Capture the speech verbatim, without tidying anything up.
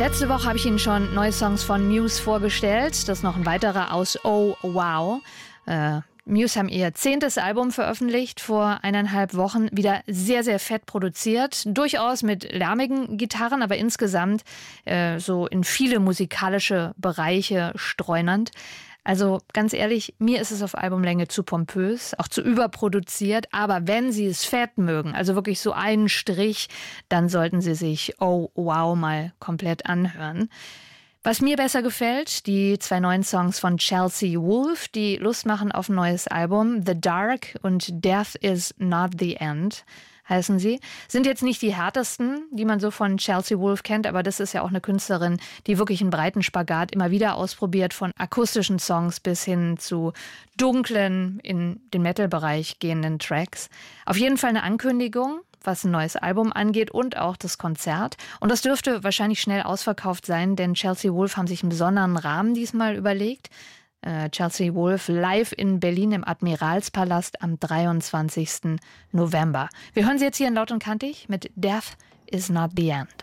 Letzte Woche habe ich Ihnen schon neue Songs von Muse vorgestellt. Das ist noch ein weiterer aus Oh Wow. Äh, Muse haben ihr zehntes Album veröffentlicht vor eineinhalb Wochen. Wieder sehr, sehr fett produziert. Durchaus mit lärmigen Gitarren, aber insgesamt äh, so in viele musikalische Bereiche streunernd. Also ganz ehrlich, mir ist es auf Albumlänge zu pompös, auch zu überproduziert. Aber wenn Sie es fett mögen, also wirklich so einen Strich, dann sollten Sie sich Oh Wow mal komplett anhören. Was mir besser gefällt, die zwei neuen Songs von Chelsea Wolfe, die Lust machen auf ein neues Album. The Dark und Death is Not the End heißen sie. Sind jetzt nicht die härtesten, die man so von Chelsea Wolfe kennt, aber das ist ja auch eine Künstlerin, die wirklich einen breiten Spagat immer wieder ausprobiert, von akustischen Songs bis hin zu dunklen, in den Metal-Bereich gehenden Tracks. Auf jeden Fall eine Ankündigung, was ein neues Album angeht und auch das Konzert. Und das dürfte wahrscheinlich schnell ausverkauft sein, denn Chelsea Wolfe haben sich einen besonderen Rahmen diesmal überlegt. Äh, Chelsea Wolfe live in Berlin im Admiralspalast am dreiundzwanzigsten November. Wir hören sie jetzt hier in Laut und Kantig mit Death is Not the End.